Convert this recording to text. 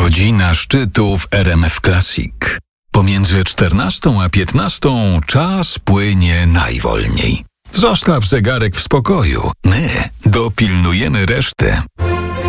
Godzina szczytu w RMF Classic. Pomiędzy 14 a 15 czas płynie najwolniej. Zostaw zegarek w spokoju. My dopilnujemy reszty.